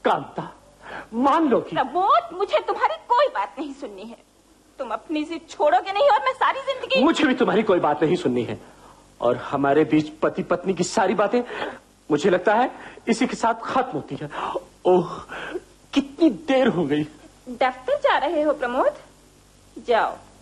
कांता, मान लो कि प्रमोद, मुझे तुम्हारी कोई बात नहीं सुननी है। तुम अपनी जिद छोड़ोगे नहीं और मैं सारी जिंदगी। मुझे भी तुम्हारी कोई बात नहीं सुननी है। और हमारे बीच पति पत्नी की सारी बातें मुझे लगता है इसी के साथ खत्म होती है। ओह, कितनी देर हो गई। दफ्तर जा रहे हो प्रमोद? जाओ।